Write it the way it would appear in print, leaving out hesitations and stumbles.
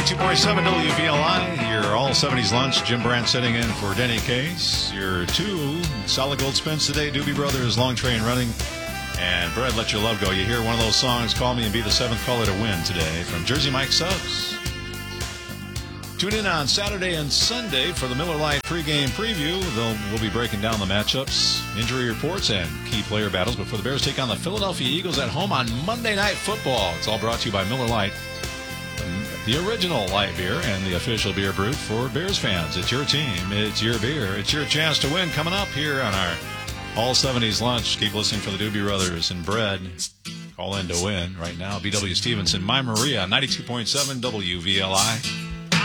92.7 WVLI, your all 70s lunch. Jim Brandt sitting in for Denny Case. Your two solid gold spins today. Doobie Brothers, Long Train Running, and Bread, Let Your Love Go. You hear one of those songs, Call Me and Be the Seventh Caller to Win today from Jersey Mike Subs. Tune in on Saturday and Sunday for the Miller Lite pregame preview. We'll be breaking down the matchups, injury reports, and key player battles before the Bears take on the Philadelphia Eagles at home on Monday Night Football. It's all brought to you by Miller Lite, the original light beer and the official beer brewed for Bears fans. It's your team. It's your beer. It's your chance to win coming up here on our All 70s Lunch. Keep listening for the Doobie Brothers and Bread. Call in to win right now. B.W. Stevenson, My Maria, 92.7 WVLI.